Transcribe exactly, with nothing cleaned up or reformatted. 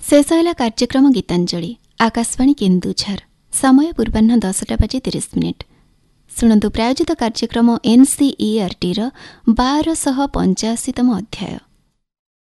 शेष है कार्यक्रम गीतांजलि आकाशवाणी केन्दुझर। समय पूर्वाह्न दसटा बाजी तीस मिनिट। शुणु प्रायोजित कार्यक्रम एनसीईआरटी बारशह पंचाशीतम अध्याय।